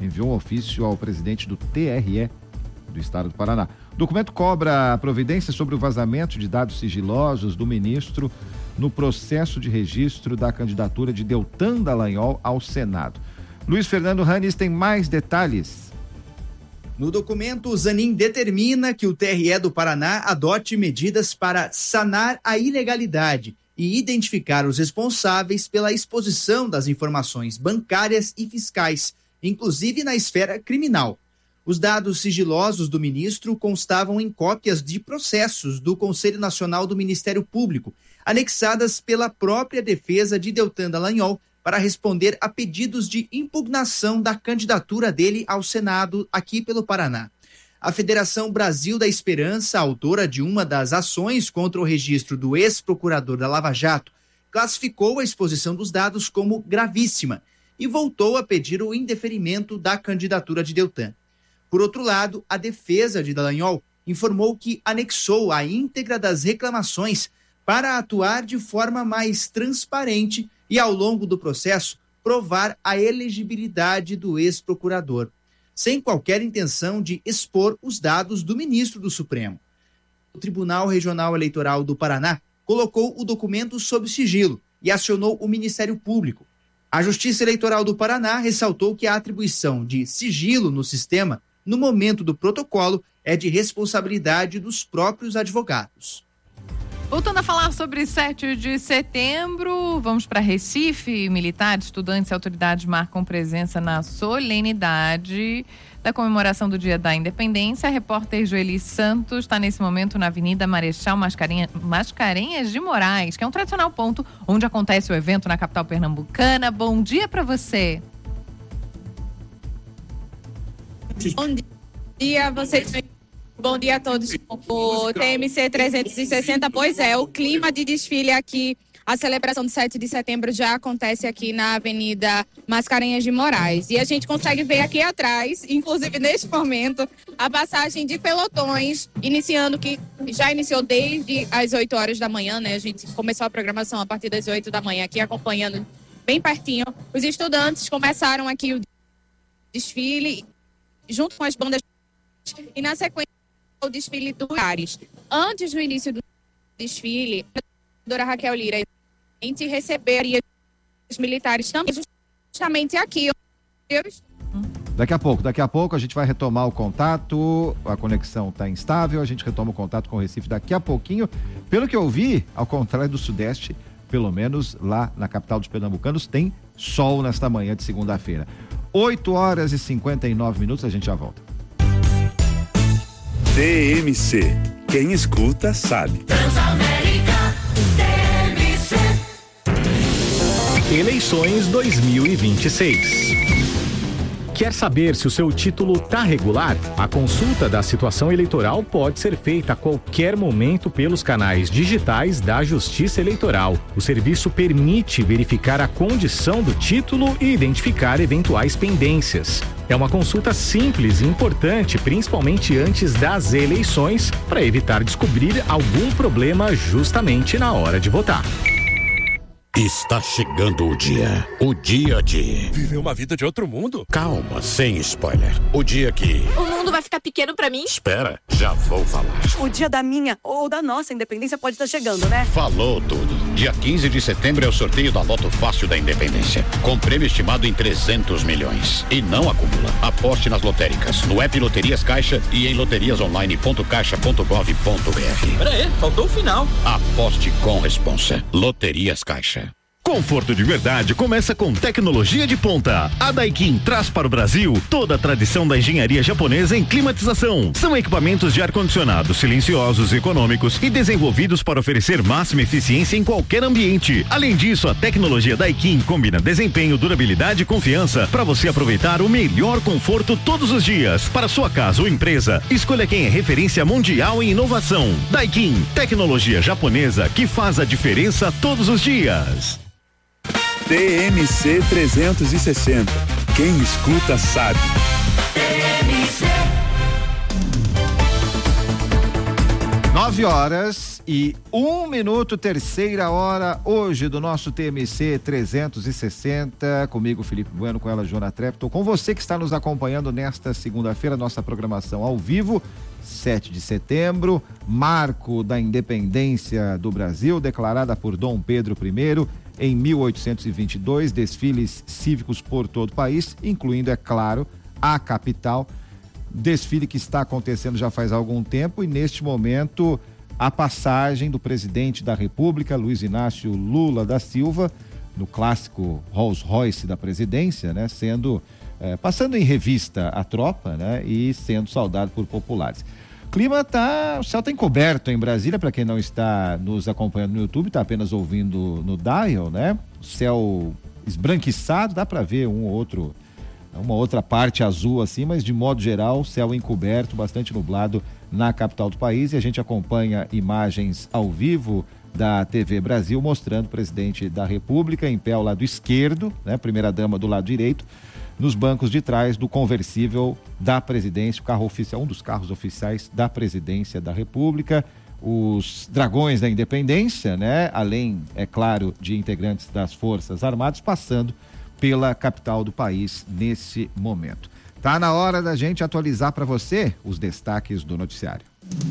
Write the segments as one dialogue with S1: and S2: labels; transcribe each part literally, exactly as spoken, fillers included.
S1: enviou um ofício ao presidente do T R E do Estado do Paraná. O documento cobra providência sobre o vazamento de dados sigilosos do ministro no processo de registro da candidatura de Deltan Dallagnol ao Senado. Luiz Fernando Ranes tem mais detalhes.
S2: No documento, o Zanin determina que o T R E do Paraná adote medidas para sanar a ilegalidade e identificar os responsáveis pela exposição das informações bancárias e fiscais, inclusive na esfera criminal. Os dados sigilosos do ministro constavam em cópias de processos do Conselho Nacional do Ministério Público, anexadas pela própria defesa de Deltan Dallagnol para responder a pedidos de impugnação da candidatura dele ao Senado aqui pelo Paraná. A Federação Brasil da Esperança, autora de uma das ações contra o registro do ex-procurador da Lava Jato, classificou a exposição dos dados como gravíssima e voltou a pedir o indeferimento da candidatura de Deltan. Por outro lado, a defesa de Dallagnol informou que anexou a íntegra das reclamações para atuar de forma mais transparente e, ao longo do processo, provar a elegibilidade do ex-procurador, sem qualquer intenção de expor os dados do ministro do Supremo. O Tribunal Regional Eleitoral do Paraná colocou o documento sob sigilo e acionou o Ministério Público. A Justiça Eleitoral do Paraná ressaltou que a atribuição de sigilo no sistema, no momento do protocolo, é de responsabilidade dos próprios advogados.
S3: Voltando a falar sobre sete de setembro, vamos para Recife. Militares, estudantes e autoridades marcam presença na solenidade da comemoração do Dia da Independência. A repórter Joeli Santos está nesse momento na Avenida Marechal Mascarenha, Mascarenhas de Moraes, que é um tradicional ponto onde acontece o evento na capital pernambucana. Bom dia para você.
S4: Bom dia, vocês. Bom dia a todos. O T M C trezentos e sessenta, pois é, o clima de desfile aqui, a celebração do sete de setembro já acontece aqui na Avenida Mascarenhas de Moraes. E a gente consegue ver aqui atrás, inclusive neste momento, a passagem de pelotões, iniciando, que já iniciou desde as oito horas da manhã, né? A gente começou a programação a partir das oito da manhã aqui, acompanhando bem pertinho. Os estudantes começaram aqui o desfile, junto com as bandas, e na sequência o desfile dos militares. Antes do início do desfile, a doutora Raquel Lira, a gente receberia os militares também, justamente aqui.
S1: Daqui a pouco, daqui a pouco a gente vai retomar o contato, a conexão está instável, a gente retoma o contato com o Recife daqui a pouquinho. Pelo que eu vi, ao contrário do Sudeste, pelo menos lá na capital dos pernambucanos, tem sol nesta manhã de segunda-feira. oito horas e cinquenta e nove minutos, a gente já volta.
S5: T M C. Quem escuta sabe.
S6: Transamérica, T M C.
S7: Eleições dois mil e vinte e seis. Quer saber se o seu título está regular? A consulta da situação eleitoral pode ser feita a qualquer momento pelos canais digitais da Justiça Eleitoral. O serviço permite verificar a condição do título e identificar eventuais pendências. É uma consulta simples e importante, principalmente antes das eleições, para evitar descobrir algum problema justamente na hora de votar.
S8: Está chegando o dia. O dia de...
S9: viver uma vida de outro mundo?
S8: Calma, sem spoiler. O dia que...
S10: o mundo vai ficar pequeno pra mim?
S8: Espera, já vou falar.
S11: O dia da minha ou da nossa independência pode estar chegando, né?
S8: Falou tudo. Dia quinze de setembro é o sorteio da Loto Fácil da Independência. Com prêmio estimado em trezentos milhões. E não acumula. Aposte nas lotéricas, no app Loterias Caixa e em loterias online ponto caixa ponto gov ponto br.
S9: Pera aí, faltou o final.
S8: Aposte com responsa. Loterias Caixa.
S12: Conforto de verdade começa com tecnologia de ponta. A Daikin traz para o Brasil toda a tradição da engenharia japonesa em climatização. São equipamentos de ar-condicionado silenciosos, econômicos e desenvolvidos para oferecer máxima eficiência em qualquer ambiente. Além disso, a tecnologia Daikin combina desempenho, durabilidade e confiança para você aproveitar o melhor conforto todos os dias. Para sua casa ou empresa, escolha quem é referência mundial em inovação. Daikin, tecnologia japonesa que faz a diferença todos os dias.
S5: T M C trezentos e sessenta. Quem escuta sabe.
S6: T M C.
S1: Nove horas e um minuto, terceira hora, hoje do nosso T M C trezentos e sessenta, comigo Felipe Bueno, com ela Joana Trepton, com você que está nos acompanhando nesta segunda-feira, nossa programação ao vivo, sete de setembro, marco da independência do Brasil, declarada por Dom Pedro I em mil oitocentos e vinte e dois, desfiles cívicos por todo o país, incluindo, é claro, a capital. Desfile que está acontecendo já faz algum tempo e neste momento a passagem do presidente da República, Luiz Inácio Lula da Silva, no clássico Rolls Royce da presidência, né, sendo eh, passando em revista a tropa, né, e sendo saudado por populares. O clima tá, o céu tá encoberto em Brasília, para quem não está nos acompanhando no YouTube, está apenas ouvindo no dial, né? O céu esbranquiçado, dá para ver um ou outro, uma outra parte azul assim, mas de modo geral, céu encoberto, bastante nublado na capital do país, e a gente acompanha imagens ao vivo da T V Brasil mostrando o presidente da República em pé ao lado esquerdo, né, primeira dama do lado direito, nos bancos de trás do conversível da presidência, o carro oficial, um dos carros oficiais da presidência da República, os dragões da independência, né, além, é claro, de integrantes das Forças Armadas, passando pela capital do país nesse momento. Tá na hora da gente atualizar para você os destaques do noticiário.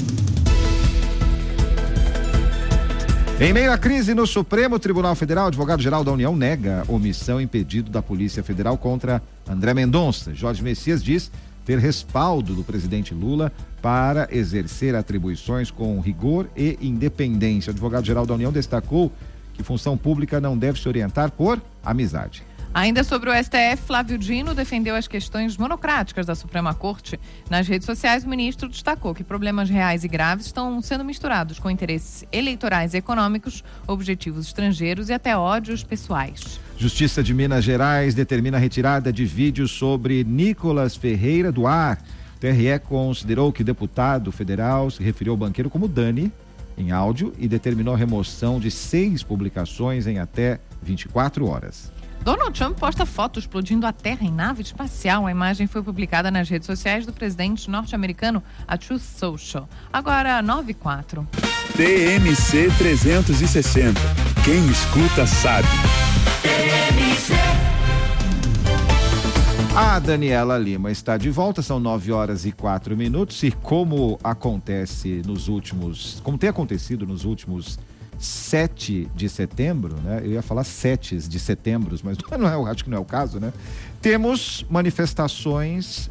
S1: Em meio à crise no Supremo Tribunal Federal, o advogado-geral da União nega omissão em pedido da Polícia Federal contra André Mendonça. Jorge Messias diz ter respaldo do presidente Lula para exercer atribuições com rigor e independência. O advogado-geral da União destacou que função pública não deve se orientar por amizade.
S3: Ainda sobre o S T F, Flávio Dino defendeu as questões monocráticas da Suprema Corte. Nas redes sociais, o ministro destacou que problemas reais e graves estão sendo misturados com interesses eleitorais e econômicos, objetivos estrangeiros e até ódios pessoais.
S1: Justiça de Minas Gerais determina a retirada de vídeos sobre Nicolas Ferreira do ar. O T R E considerou que o deputado federal se referiu ao banqueiro como Dani em áudio e determinou a remoção de seis publicações em até vinte e quatro horas.
S3: Donald Trump posta foto explodindo a Terra em nave espacial. A imagem foi publicada nas redes sociais do presidente norte-americano, a Truth Social. Agora, nove e quatro.
S5: T M C trezentos e sessenta. Quem escuta sabe.
S6: T M C.
S1: A Daniela Lima está de volta, são nove horas e quatro minutos e como acontece nos últimos, como tem acontecido nos últimos sete de setembro, né? Eu ia falar sete de setembro, mas não é, acho que não é o caso, né? Temos manifestações,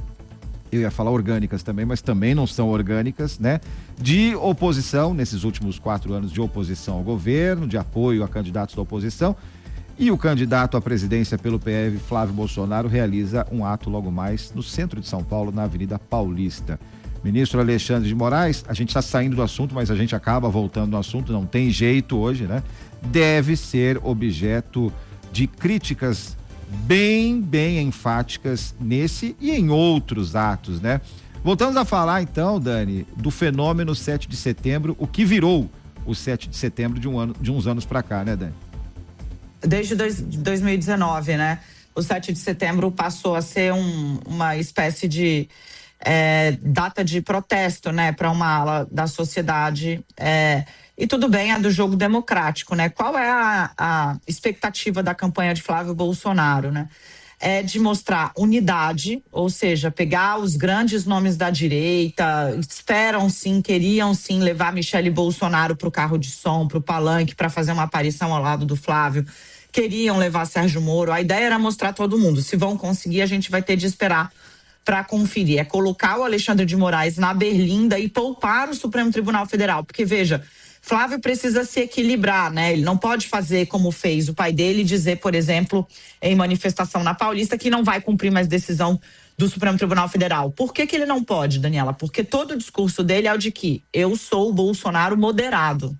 S1: eu ia falar orgânicas também, mas também não são orgânicas, né? De oposição, nesses últimos quatro anos de oposição ao governo, de apoio a candidatos da oposição. E o candidato à presidência pelo P L, Flávio Bolsonaro, realiza um ato logo mais no centro de São Paulo, na Avenida Paulista. Ministro Alexandre de Moraes, a gente está saindo do assunto, mas a gente acaba voltando no assunto, não tem jeito hoje, né? Deve ser objeto de críticas bem, bem enfáticas nesse e em outros atos, né? Voltamos a falar então, Dani, do fenômeno sete de setembro, o que virou o sete de setembro de, um ano, de uns anos para cá, né, Dani?
S13: Desde dois, dois mil e dezenove, né? O sete de setembro passou a ser um, uma espécie de É, data de protesto, né, para uma ala da sociedade, é, e tudo bem, é do jogo democrático, né? Qual é a, a expectativa da campanha de Flávio Bolsonaro, né? É de mostrar unidade, ou seja, pegar os grandes nomes da direita, esperam sim, queriam sim levar Michele Bolsonaro para o carro de som, para o palanque, para fazer uma aparição ao lado do Flávio, queriam levar Sérgio Moro, a ideia era mostrar todo mundo, se vão conseguir a gente vai ter de esperar para conferir, é colocar o Alexandre de Moraes na berlinda e poupar o Supremo Tribunal Federal, porque veja, Flávio precisa se equilibrar, né? Ele não pode fazer como fez o pai dele, dizer, por exemplo, em manifestação na Paulista, que não vai cumprir mais decisão do Supremo Tribunal Federal. Por que que ele não pode, Daniela? Porque todo o discurso dele é o de que eu sou o Bolsonaro moderado.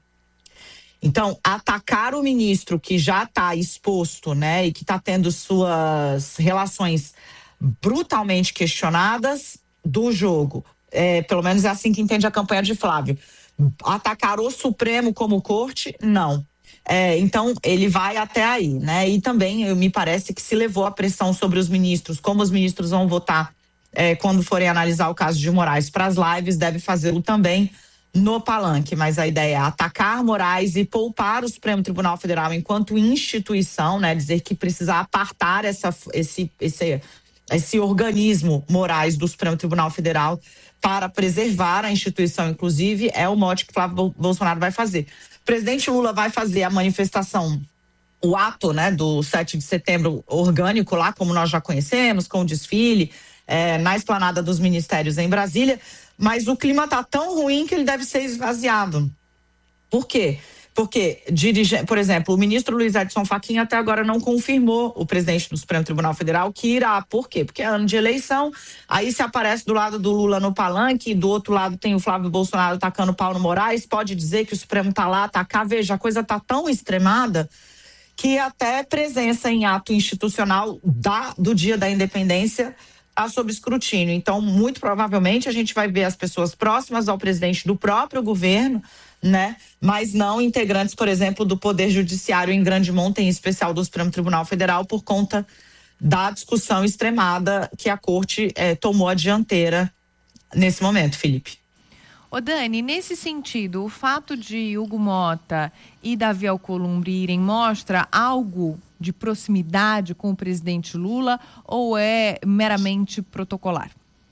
S13: Então, atacar o ministro que já está exposto, né, e que está tendo suas relações brutalmente questionadas do jogo, é, pelo menos é assim que entende a campanha de Flávio. Atacar o Supremo como corte, não. É, então, ele vai até aí, né? E também, eu, me parece que se levou a pressão sobre os ministros, como os ministros vão votar é, quando forem analisar o caso de Moraes para as lives, deve fazê-lo também no palanque, mas a ideia é atacar Moraes e poupar o Supremo Tribunal Federal enquanto instituição, né? Dizer que precisa apartar essa, esse, esse, esse organismo Moraes do Supremo Tribunal Federal para preservar a instituição, inclusive, é o mote que Flávio Bolsonaro vai fazer. O presidente Lula vai fazer a manifestação, o ato, né, do sete de setembro orgânico lá, como nós já conhecemos, com o desfile, é, na esplanada dos ministérios em Brasília, mas o clima está tão ruim que ele deve ser esvaziado. Por quê? Porque, dirige, por exemplo, o ministro Luiz Edson Fachin até agora não confirmou o presidente do Supremo Tribunal Federal que irá. Por quê? Porque é ano de eleição, aí se aparece do lado do Lula no palanque, e do outro lado tem o Flávio Bolsonaro tacando pau no Moraes, pode dizer que o Supremo está lá, tá cá. Veja, a coisa está tão extremada que até presença em ato institucional da, do Dia da Independência está sob escrutínio. Então, muito provavelmente, a gente vai ver as pessoas próximas ao presidente do próprio governo, né? Mas não integrantes, por exemplo, do Poder Judiciário em grande monta, em especial do Supremo Tribunal Federal, por conta da discussão extremada que a Corte eh, tomou a dianteira nesse momento, Felipe.
S3: Ô Dani, nesse sentido, o fato de Hugo Mota e Davi Alcolumbre irem mostra algo de proximidade com o presidente Lula ou é meramente protocolar?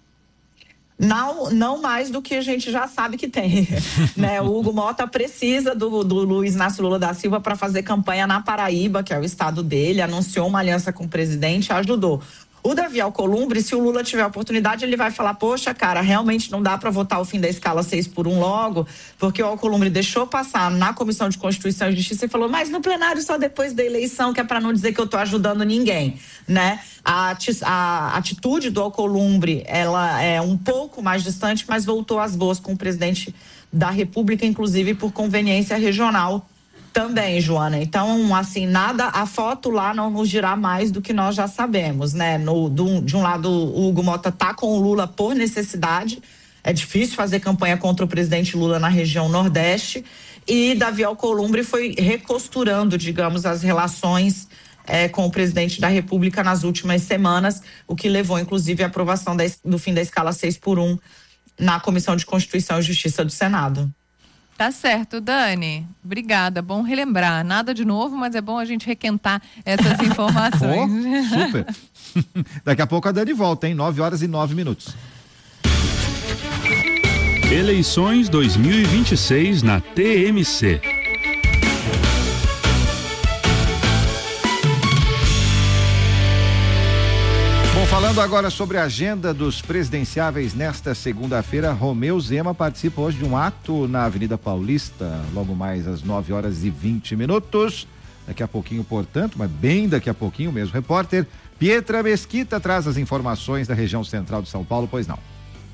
S13: Não, não mais do que a gente já sabe que tem, né? O Hugo Mota precisa do, do Luiz Inácio Lula da Silva para fazer campanha na Paraíba, que é o estado dele, anunciou uma aliança com o presidente, ajudou. O Davi Alcolumbre, se o Lula tiver a oportunidade, ele vai falar, poxa, cara, realmente não dá para votar o fim da escala seis por um logo, porque o Alcolumbre deixou passar na Comissão de Constituição e Justiça e falou, mas no plenário só depois da eleição, que é para não dizer que eu tô ajudando ninguém, né? A, a atitude do Alcolumbre, ela é um pouco mais distante, mas voltou às boas com o presidente da República, inclusive por conveniência regional também, Joana. Então, assim, nada, a foto lá não nos dirá mais do que nós já sabemos, né? No, do, de um lado, o Hugo Mota tá com o Lula por necessidade, é difícil fazer campanha contra o presidente Lula na região Nordeste, e Davi Alcolumbre foi recosturando, digamos, as relações é, com o presidente da República nas últimas semanas, o que levou, inclusive, à aprovação da, do fim da escala seis por um na Comissão de Constituição e Justiça do Senado.
S3: Tá certo, Dani. Obrigada. Bom relembrar. Nada de novo, mas é bom a gente requentar essas informações.
S1: Oh, super. Daqui a pouco a Dani volta, hein? nove horas e nove minutos.
S5: Eleições dois mil e vinte e seis na T M C.
S1: Bom, falando agora sobre a agenda dos presidenciáveis nesta segunda-feira, Romeu Zema participa hoje de um ato na Avenida Paulista, logo mais às nove horas e vinte minutos. Daqui a pouquinho, portanto, mas bem daqui a pouquinho mesmo, repórter Pietra Mesquita traz as informações da região central de São Paulo, pois não.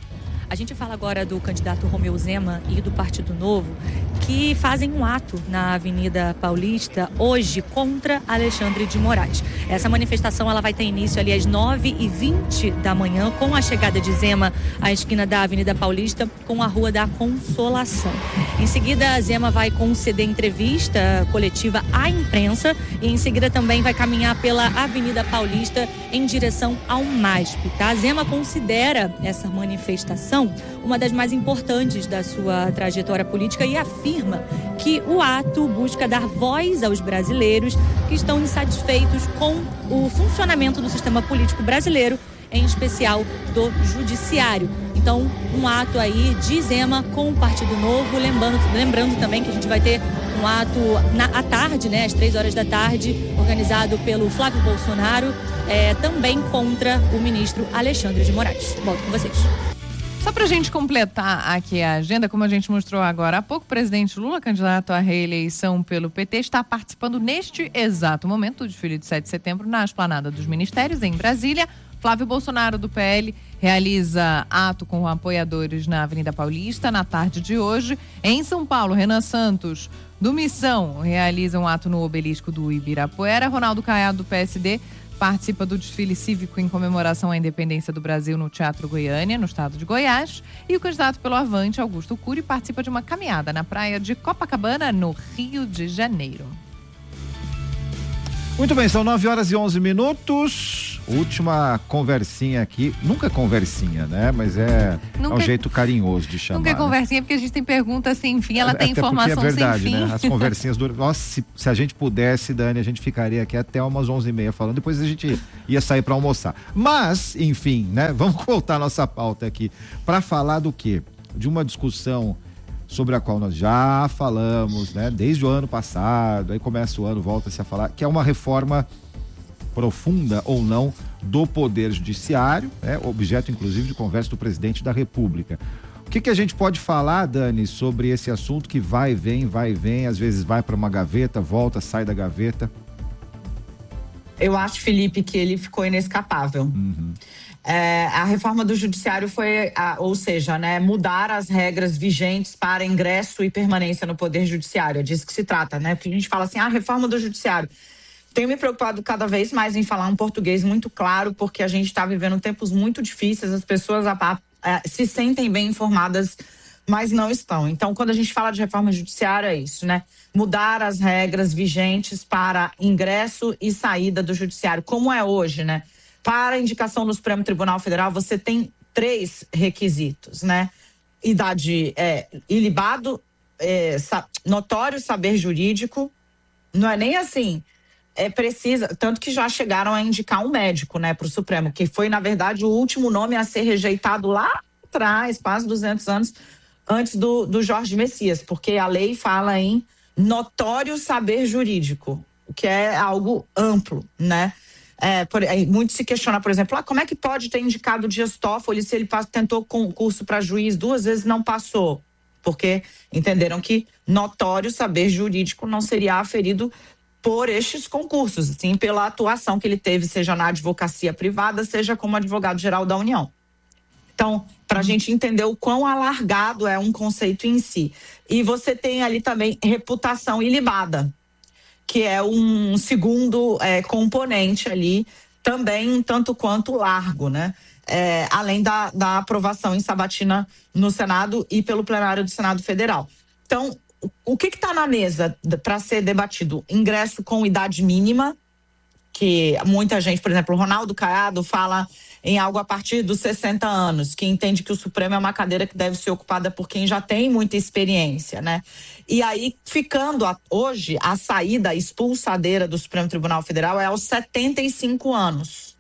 S14: A gente fala agora do candidato Romeu Zema e do Partido Novo, que fazem um ato na Avenida Paulista hoje contra Alexandre de Moraes. Essa manifestação ela vai ter início ali às nove e vinte da manhã, com a chegada de Zema à esquina da Avenida Paulista com a Rua da Consolação. Em seguida, Zema vai conceder entrevista coletiva à imprensa e em seguida também vai caminhar pela Avenida Paulista em direção ao MASP, tá? Zema considera essa manifestação uma das mais importantes da sua trajetória política e afirma que o ato busca dar voz aos brasileiros que estão insatisfeitos com o funcionamento do sistema político brasileiro, em especial do judiciário. Então, um ato aí de Zema com o Partido Novo, lembrando, lembrando também que a gente vai ter um ato na, à tarde, né, às três horas da tarde, organizado pelo Flávio Bolsonaro, é, também contra o ministro Alexandre de Moraes. Volto com vocês.
S3: Só para a gente completar aqui a agenda, como a gente mostrou agora há pouco, o presidente Lula, candidato à reeleição pelo P T, está participando neste exato momento do desfile de sete de setembro na esplanada dos ministérios, em Brasília. Flávio Bolsonaro, do P L, realiza ato com apoiadores na Avenida Paulista na tarde de hoje. Em São Paulo, Renan Santos, do Missão, realiza um ato no obelisco do Ibirapuera. Ronaldo Caiado, do P S D, participa do desfile cívico em comemoração à independência do Brasil no Teatro Goiânia, no estado de Goiás. E o candidato pelo Avante, Augusto Cury, participa de uma caminhada na praia de Copacabana, no Rio de Janeiro.
S1: Muito bem, são nove horas e onze minutos. Última conversinha aqui. Nunca é conversinha, né? Mas é, é um jeito carinhoso de chamar.
S3: Nunca é conversinha, né? Porque a gente tem perguntas sem fim, ela é, tem informação sem fim. É verdade, né?
S1: As conversinhas duram. Nossa, se, se a gente pudesse, Dani, a gente ficaria aqui até umas onze e meia falando. Depois a gente ia sair para almoçar. Mas, enfim, né? Vamos voltar a nossa pauta aqui para falar do quê? De uma discussão sobre a qual nós já falamos, né? Desde o ano passado, aí começa o ano, volta-se a falar, que é uma reforma profunda ou não do Poder Judiciário, né? Objeto inclusive de conversa do presidente da República. O que que a gente pode falar, Dani, sobre esse assunto que vai e vem, vai e vem, às vezes vai para uma gaveta, volta, sai da gaveta?
S13: Eu acho, Felipe, que ele ficou inescapável.
S1: Uhum.
S13: É, a reforma do judiciário foi, a, ou seja, né, mudar as regras vigentes para ingresso e permanência no Poder Judiciário. É disso que se trata, né? Porque a gente fala assim, ah, reforma do judiciário. Tenho me preocupado cada vez mais em falar um português muito claro, porque a gente está vivendo tempos muito difíceis, as pessoas a, a, a, se sentem bem informadas, mas não estão. Então, quando a gente fala de reforma judiciária, é isso, né? Mudar as regras vigentes para ingresso e saída do judiciário, como é hoje, né? Para a indicação no Supremo Tribunal Federal, você tem três requisitos, né? Idade é, ilibado, é, sa, notório saber jurídico, não é nem assim, é precisa, tanto que já chegaram a indicar um médico, né, para o Supremo, que foi, na verdade, o último nome a ser rejeitado lá atrás, quase duzentos anos antes do, do Jorge Messias, porque a lei fala em notório saber jurídico, o que é algo amplo, né? É, por, é, muito se questiona, por exemplo, ah, como é que pode ter indicado o Dias Toffoli se ele pass, tentou concurso para juiz duas vezes e não passou? Porque entenderam que notório saber jurídico não seria aferido por estes concursos, sim pela atuação que ele teve, seja na advocacia privada, seja como advogado-geral da União. Então, para a gente entender o quão alargado é um conceito em si. E você tem ali também reputação ilibada, que é um segundo é, componente ali, também um tanto quanto largo, né? É, além da, da aprovação em sabatina no Senado e pelo plenário do Senado Federal. Então, o que está na mesa para ser debatido? Ingresso com idade mínima, que muita gente, por exemplo, o Ronaldo Caiado fala em algo a partir dos sessenta anos, que entende que o Supremo é uma cadeira que deve ser ocupada por quem já tem muita experiência, né? E aí, ficando a, hoje, a saída expulsadeira do Supremo Tribunal Federal é aos setenta e cinco anos.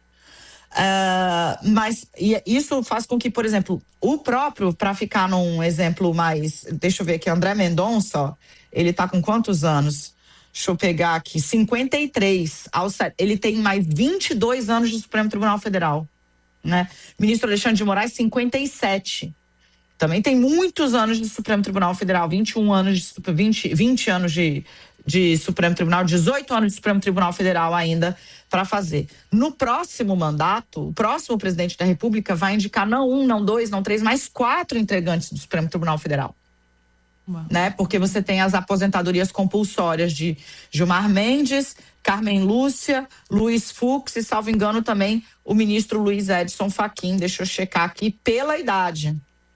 S13: Uh, mas e isso faz com que, por exemplo, o próprio, para ficar num exemplo mais, deixa eu ver aqui, André Mendonça, ele tá com quantos anos? Deixa eu pegar aqui, cinquenta e três, ao, ele tem mais vinte e dois anos de Supremo Tribunal Federal, né? Ministro Alexandre de Moraes, cinquenta e sete. Também tem muitos anos de Supremo Tribunal Federal, vinte e um anos de vinte, vinte anos de, de Supremo Tribunal, dezoito anos de Supremo Tribunal Federal ainda para fazer. No próximo mandato, o próximo presidente da República vai indicar não um, não dois, não três, mas quatro integrantes do Supremo Tribunal Federal. Né? Porque você tem as aposentadorias compulsórias de Gilmar Mendes, Carmen Lúcia, Luiz Fux e, salvo engano, também o ministro Luiz Edson Fachin, deixa eu checar aqui, pela idade,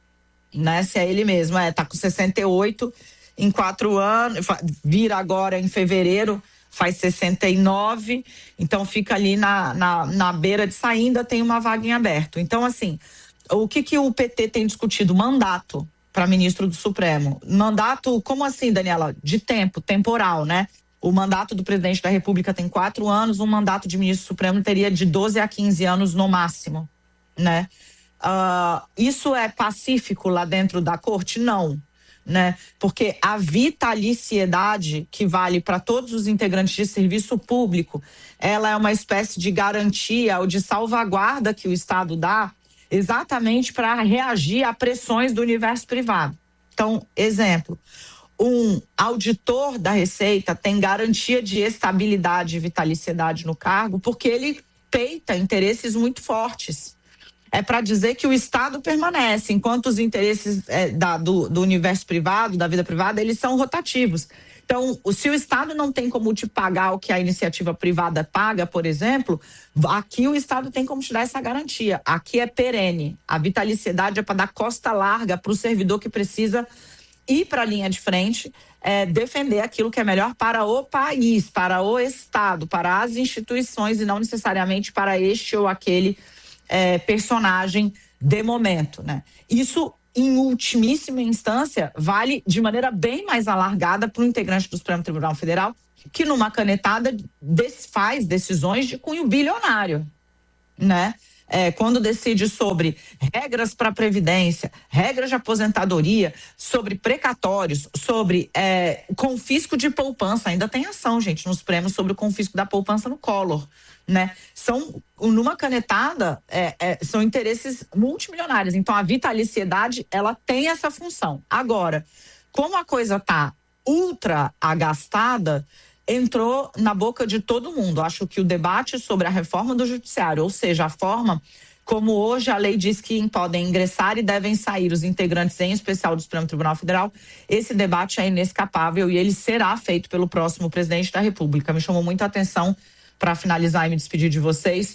S13: né? Se é ele mesmo, é, tá com sessenta e oito em quatro anos, vira agora em fevereiro, faz sessenta e nove, então fica ali na, na, na beira de sair, ainda tem uma vaga em aberto. Então, assim, o que que o P T tem discutido? Mandato para ministro do Supremo. Mandato, como assim, Daniela? De tempo, temporal, né? O mandato do presidente da República tem quatro anos, um mandato de ministro do Supremo teria de doze a quinze anos no máximo, né? Uh, isso é pacífico lá dentro da corte? Não, né? Porque a vitaliciedade que vale para todos os integrantes de serviço público, ela é uma espécie de garantia ou de salvaguarda que o Estado dá exatamente para reagir a pressões do universo privado. Então, exemplo, um auditor da Receita tem garantia de estabilidade e vitaliciedade no cargo porque ele peita interesses muito fortes. É para dizer que o Estado permanece, enquanto os interesses é, da, do, do universo privado, da vida privada, eles são rotativos. Então, se o Estado não tem como te pagar o que a iniciativa privada paga, por exemplo, aqui o Estado tem como te dar essa garantia. Aqui é perene. A vitaliciedade é para dar costa larga para o servidor que precisa ir para a linha de frente, é, defender aquilo que é melhor para o país, para o Estado, para as instituições e não necessariamente para este ou aquele é, personagem de momento, né? Isso, em ultimíssima instância, vale de maneira bem mais alargada para o integrante do Supremo Tribunal Federal, que numa canetada faz decisões de cunho bilionário, né? É, quando decide sobre regras para a Previdência, regras de aposentadoria, sobre precatórios, sobre é, confisco de poupança. Ainda tem ação, gente, nos prêmios sobre o confisco da poupança no Collor, né? São, numa canetada, é, é, são interesses multimilionários. Então, a vitaliciedade, ela tem essa função. Agora, como a coisa está ultra agastada, entrou na boca de todo mundo. Acho que o debate sobre a reforma do judiciário, ou seja, a forma como hoje a lei diz que podem ingressar e devem sair os integrantes, em especial do Supremo Tribunal Federal, esse debate é inescapável e ele será feito pelo próximo presidente da República. Me chamou muita atenção, para finalizar e me despedir de vocês,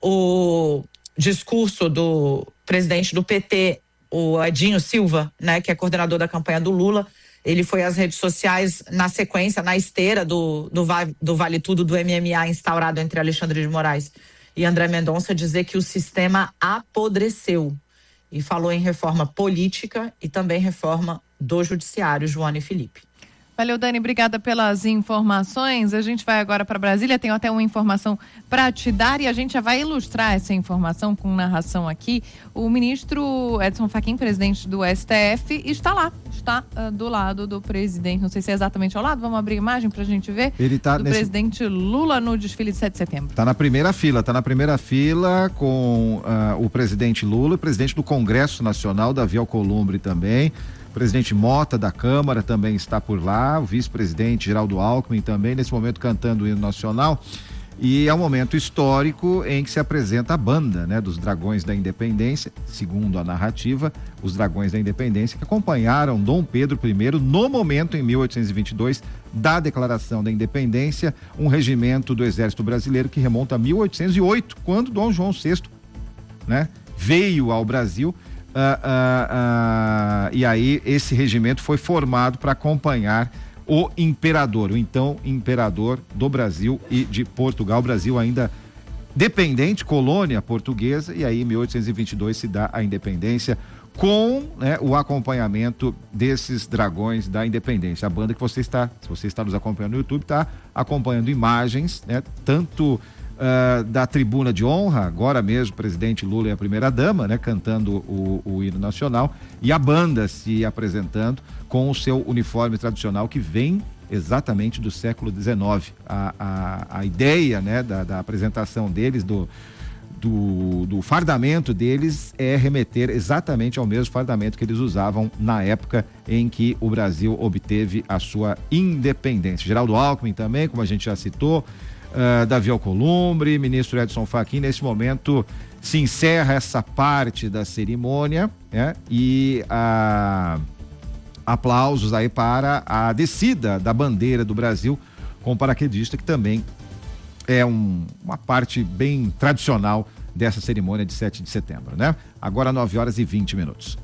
S13: o discurso do presidente do P T, o Edinho Silva, né, que é coordenador da campanha do Lula. Ele foi às redes sociais na sequência, na esteira do, do, do Vale Tudo, do M M A instaurado entre Alexandre de Moraes e André Mendonça, dizer que o sistema apodreceu. E falou em reforma política e também reforma do judiciário, Joana e Felipe.
S3: Valeu, Dani, obrigada pelas informações. A gente vai agora para Brasília, tenho até uma informação para te dar e a gente já vai ilustrar essa informação com narração aqui. O ministro Edson Fachin, presidente do S T F, está lá, está uh, do lado do presidente, não sei se é exatamente ao lado, vamos abrir a imagem para a gente ver,
S1: Ele tá
S3: do
S1: nesse...
S3: presidente Lula no desfile de sete de setembro.
S1: Está na primeira fila, está na primeira fila com uh, o presidente Lula, o presidente do Congresso Nacional, Davi Alcolumbre também. O presidente Mota da Câmara também está por lá, o vice-presidente Geraldo Alckmin também, nesse momento cantando o hino nacional. E é um momento histórico em que se apresenta a banda, né, dos Dragões da Independência, segundo a narrativa, os Dragões da Independência, que acompanharam Dom Pedro I no momento, em mil oitocentos e vinte e dois, da Declaração da Independência, um regimento do Exército Brasileiro que remonta a mil oitocentos e oito, quando Dom João sexto, né, veio ao Brasil. Uh, uh, uh, e aí esse regimento foi formado para acompanhar o imperador, o então imperador do Brasil e de Portugal. O Brasil ainda dependente, colônia portuguesa, e aí em mil oitocentos e vinte e dois se dá a independência com, né, o acompanhamento desses Dragões da Independência. A banda que você está, se você está nos acompanhando no YouTube, está acompanhando imagens, né, tanto Uh, da tribuna de honra, agora mesmo o presidente Lula e a primeira-dama, né, cantando o, o hino nacional, e a banda se apresentando com o seu uniforme tradicional que vem exatamente do século dezenove. A, a, a ideia, né, da, da apresentação deles, do, do, do fardamento deles, é remeter exatamente ao mesmo fardamento que eles usavam na época em que o Brasil obteve a sua independência. Geraldo Alckmin também, como a gente já citou, Uh, Davi Alcolumbre, ministro Edson Fachin. Nesse momento se encerra essa parte da cerimônia, né? E uh, aplausos aí para a descida da bandeira do Brasil com o paraquedista, que também é um, uma parte bem tradicional dessa cerimônia de sete de setembro, né? Agora nove horas e vinte minutos.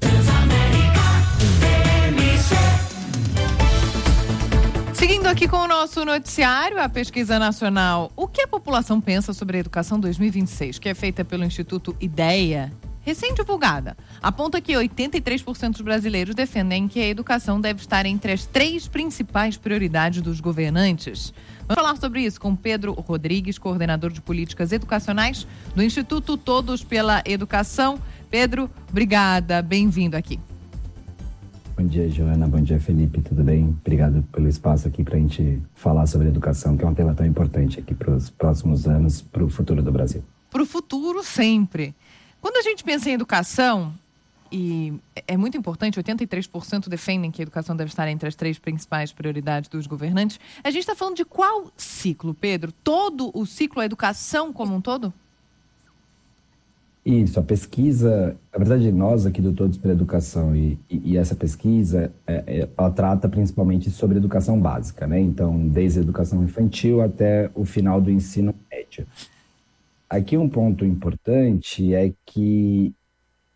S3: Seguindo aqui com o nosso noticiário, a pesquisa nacional O que a população pensa sobre a educação dois mil e vinte e seis, que é feita pelo Instituto IDEA, recém-divulgada, aponta que oitenta e três por cento dos brasileiros defendem que a educação deve estar entre as três principais prioridades dos governantes. Vamos falar sobre isso com Pedro Rodrigues, coordenador de políticas educacionais do Instituto Todos pela Educação. Pedro, obrigada, bem-vindo aqui.
S15: Bom dia, Joana. Bom dia, Felipe. Tudo bem? Obrigado pelo espaço aqui para a gente falar sobre educação, que é um tema tão importante aqui para os próximos anos, para o futuro do Brasil.
S3: Para o futuro, sempre. Quando a gente pensa em educação, e é muito importante, oitenta e três por cento defendem que a educação deve estar entre as três principais prioridades dos governantes, a gente está falando de qual ciclo, Pedro? Todo o ciclo, a educação como um todo?
S15: Isso, a pesquisa, na verdade, nós aqui do Todos pela Educação e, e, e essa pesquisa, é, é, ela trata principalmente sobre educação básica, né? Então, desde a educação infantil até o final do ensino médio. Aqui um ponto importante é que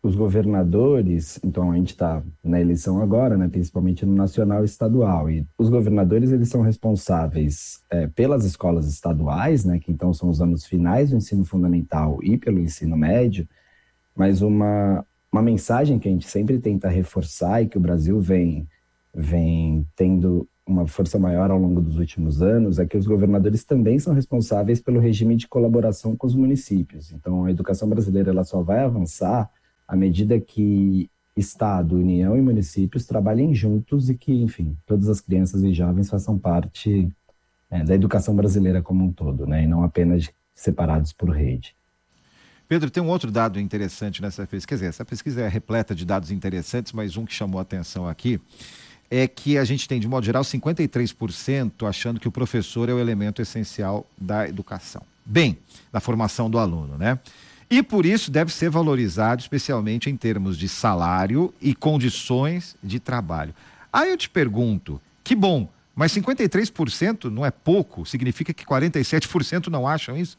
S15: os governadores, então a gente está na eleição agora, né, principalmente no nacional e estadual, e os governadores eles são responsáveis é, pelas escolas estaduais, né, que então são os anos finais do ensino fundamental e pelo ensino médio, mas uma, uma mensagem que a gente sempre tenta reforçar e que o Brasil vem, vem tendo uma força maior ao longo dos últimos anos é que os governadores também são responsáveis pelo regime de colaboração com os municípios. Então a educação brasileira ela só vai avançar à medida que Estado, União e municípios trabalhem juntos e que, enfim, todas as crianças e jovens façam parte é, da educação brasileira como um todo, né? E não apenas separados por rede.
S1: Pedro, tem um outro dado interessante nessa pesquisa. Quer dizer, essa pesquisa é repleta de dados interessantes, mas um que chamou a atenção aqui é que a gente tem, de modo geral, cinquenta e três por cento achando que o professor é o elemento essencial da educação. Bem, da formação do aluno, né? E por isso deve ser valorizado, especialmente em termos de salário e condições de trabalho. Aí eu te pergunto, que bom, mas cinquenta e três por cento não é pouco? Significa que quarenta e sete por cento não acham isso?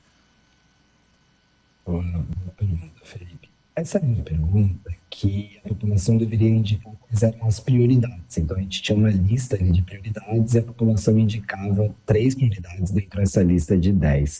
S15: Boa pergunta, Felipe. Essa é uma pergunta que a população deveria indicar quais eram as prioridades. Então a gente tinha uma lista de prioridades e a população indicava três prioridades dentro dessa lista de dez.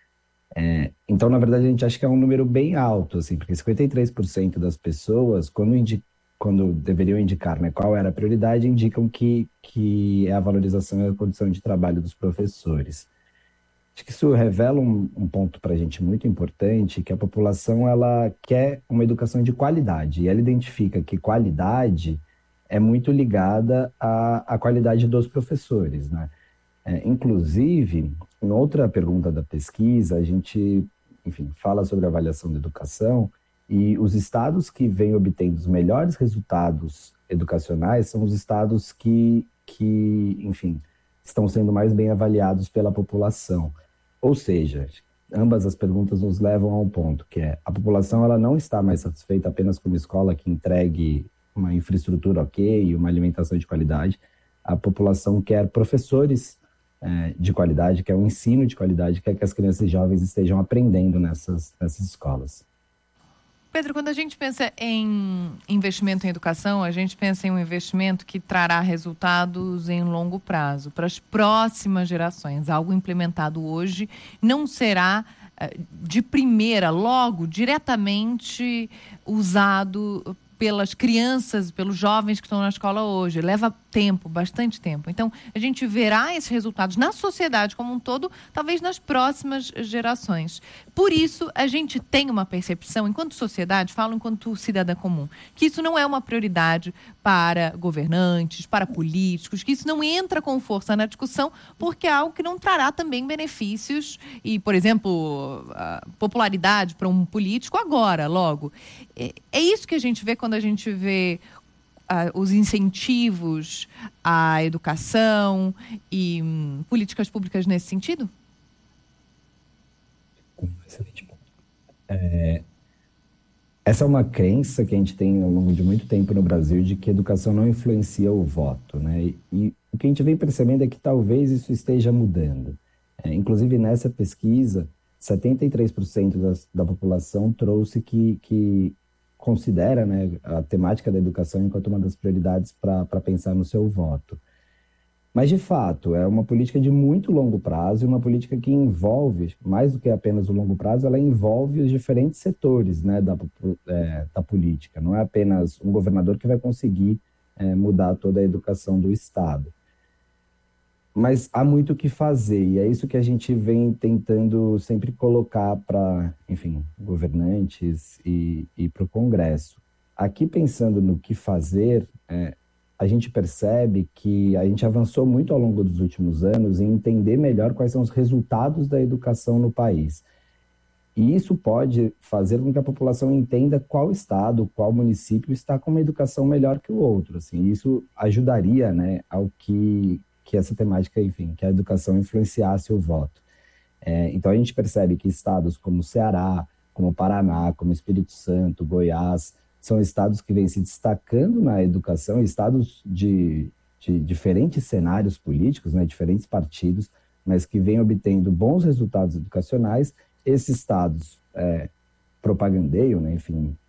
S15: É, então, na verdade, a gente acha que é um número bem alto, assim, porque cinquenta e três por cento das pessoas, quando, indi- quando deveriam indicar, né, qual era a prioridade, indicam que, que é a valorização e a condição de trabalho dos professores. Acho que isso revela um, um ponto para a gente muito importante, que a população ela quer uma educação de qualidade, e ela identifica que qualidade é muito ligada à, à qualidade dos professores, né? É, inclusive, em outra pergunta da pesquisa, a gente, enfim, fala sobre a avaliação da educação e os estados que vêm obtendo os melhores resultados educacionais são os estados que, que, enfim, estão sendo mais bem avaliados pela população. Ou seja, ambas as perguntas nos levam a um ponto, que é a população ela não está mais satisfeita apenas com uma escola que entregue uma infraestrutura ok, uma alimentação de qualidade. A população quer professores É, de qualidade, que é um ensino de qualidade, que é que as crianças e jovens estejam aprendendo nessas, nessas escolas.
S3: Pedro, quando a gente pensa em investimento em educação, a gente pensa em um investimento que trará resultados em longo prazo, para as próximas gerações. Algo implementado hoje não será de primeira, logo, diretamente usado pelas crianças, pelos jovens que estão na escola hoje. Leva tempo, bastante tempo. Então, a gente verá esses resultados na sociedade como um todo, talvez nas próximas gerações. Por isso, a gente tem uma percepção, enquanto sociedade, falo enquanto cidadã comum, que isso não é uma prioridade para governantes, para políticos, que isso não entra com força na discussão, porque é algo que não trará também benefícios e, por exemplo, popularidade para um político agora, logo. É isso que a gente vê quando a gente vê uh, os incentivos à educação e um, políticas públicas nesse sentido?
S15: Excelente ponto. É, essa é uma crença que a gente tem ao longo de muito tempo no Brasil de que a educação não influencia o voto, né? E, e o que a gente vem percebendo é que talvez isso esteja mudando. É, inclusive, nessa pesquisa, setenta e três por cento das, da população trouxe que, que considera, né, a temática da educação enquanto uma das prioridades para pensar no seu voto. Mas, de fato, é uma política de muito longo prazo e uma política que envolve, mais do que apenas o longo prazo, ela envolve os diferentes setores, né, da, é, da política. Não é apenas um governador que vai conseguir é, mudar toda a educação do Estado. Mas há muito o que fazer, e é isso que a gente vem tentando sempre colocar para, enfim, governantes e, e para o Congresso. Aqui, pensando no que fazer, é, a gente percebe que a gente avançou muito ao longo dos últimos anos em entender melhor quais são os resultados da educação no país. E isso pode fazer com que a população entenda qual estado, qual município está com uma educação melhor que o outro. Assim, isso ajudaria, né, ao que... que essa temática, enfim, que a educação influenciasse o voto. É, então, a gente percebe que estados como Ceará, como Paraná, como Espírito Santo, Goiás, são estados que vêm se destacando na educação, estados de, de diferentes cenários políticos, né, diferentes partidos, mas que vêm obtendo bons resultados educacionais. Esses estados é, propagandeiam, né, enfim,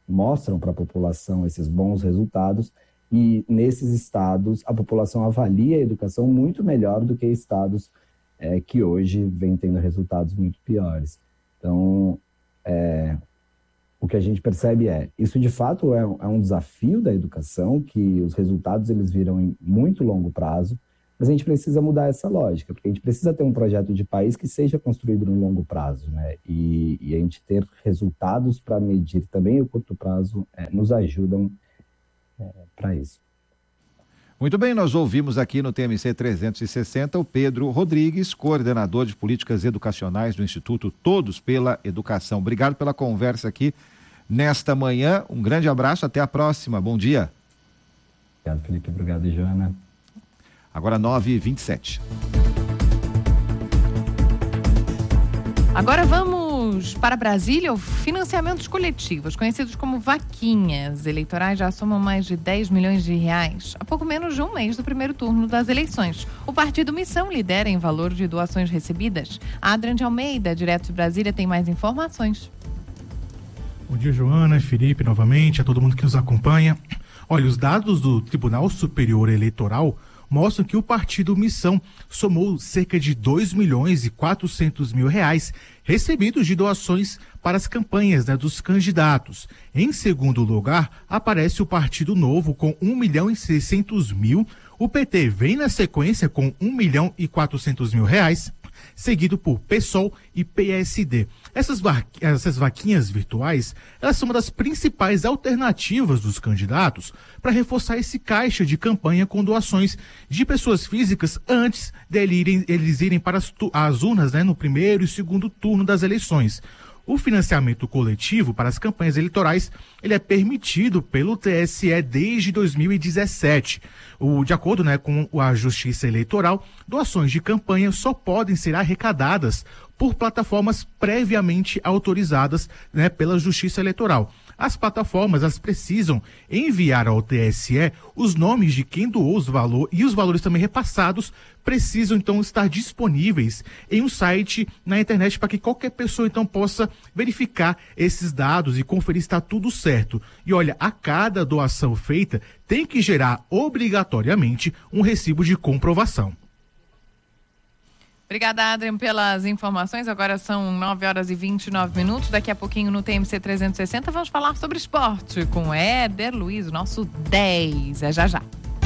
S15: mostram para a população esses bons resultados, e nesses estados a população avalia a educação muito melhor do que estados é, que hoje vêm tendo resultados muito piores. Então, é, o que a gente percebe é, isso de fato é, é um desafio da educação, que os resultados eles viram em muito longo prazo, mas a gente precisa mudar essa lógica, porque a gente precisa ter um projeto de país que seja construído no longo prazo, né? E, e a gente ter resultados para medir também o curto prazo é, nos ajudam é, para isso.
S1: Muito bem, nós ouvimos aqui no T M C trezentos e sessenta o Pedro Rodrigues, coordenador de políticas educacionais do Instituto Todos pela Educação. Obrigado pela conversa aqui nesta manhã. Um grande abraço, até a próxima. Bom dia.
S15: Obrigado, Felipe. Obrigado, Joana.
S1: Agora nove e vinte e sete.
S3: Agora vamos para Brasília. O financiamentos coletivos, conhecidos como vaquinhas eleitorais, já somam mais de dez milhões de reais, há pouco menos de um mês do primeiro turno das eleições. O Partido Missão lidera em valor de doações recebidas. A Adrian de Almeida, direto de Brasília, tem mais informações.
S16: Bom dia, Joana, Felipe, novamente, a todo mundo que nos acompanha. Olha, os dados do Tribunal Superior Eleitoral mostram que o Partido Missão somou cerca de dois milhões e quatrocentos mil reais recebidos de doações para as campanhas, né, dos candidatos. Em segundo lugar, aparece o Partido Novo com um milhão e seiscentos mil. O P T vem na sequência com um milhão e quatrocentos mil reais, seguido por PSOL e P S D. Essas, va- essas vaquinhas virtuais, elas são uma das principais alternativas dos candidatos para reforçar esse caixa de campanha com doações de pessoas físicas antes de eles irem, eles irem para as, tu- as urnas, né, no primeiro e segundo turno das eleições. O financiamento coletivo para as campanhas eleitorais, ele é permitido pelo T S E desde dois mil e dezessete. O, de acordo, né, com a Justiça Eleitoral, doações de campanha só podem ser arrecadadas por plataformas previamente autorizadas, né, pela Justiça Eleitoral. As plataformas, elas precisam enviar ao T S E os nomes de quem doou os valores, e os valores também repassados precisam então estar disponíveis em um site na internet para que qualquer pessoa então possa verificar esses dados e conferir se está tudo certo. E olha, a cada doação feita tem que gerar obrigatoriamente um recibo de comprovação.
S3: Obrigada, Adrian, pelas informações. Agora são nove horas e vinte e nove minutos. Daqui a pouquinho no T M C trezentos e sessenta vamos falar sobre esporte com Éder Luiz, o nosso dez. É já já.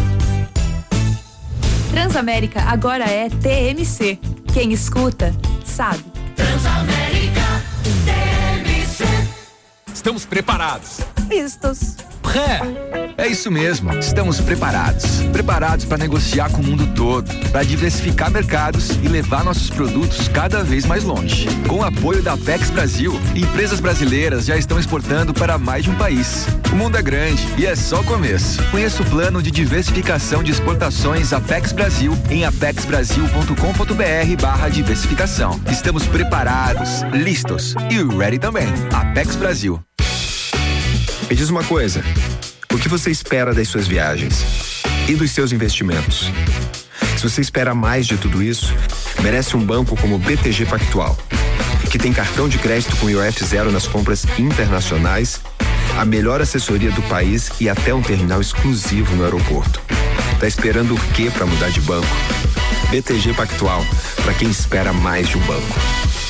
S17: Transamérica agora é T M C. Quem escuta, sabe.
S6: Transamérica, T M C.
S9: Estamos preparados.
S17: Vistos.
S18: É, é isso mesmo. Estamos preparados. Preparados para negociar com o mundo todo, para diversificar mercados e levar nossos produtos cada vez mais longe. Com o apoio da Apex Brasil, empresas brasileiras já estão exportando para mais de um país. O mundo é grande e é só o começo. Conheça o plano de diversificação de exportações Apex Brasil em apexbrasil.com.br barra diversificação. Estamos preparados, listos e ready também. Apex Brasil.
S19: Me diz uma coisa, o que você espera das suas viagens e dos seus investimentos? Se você espera mais de tudo isso, merece um banco como o B T G Pactual, que tem cartão de crédito com I O F zero nas compras internacionais, a melhor assessoria do país e até um terminal exclusivo no aeroporto. Tá esperando o quê para mudar de banco? B T G Pactual, para quem espera mais de um banco.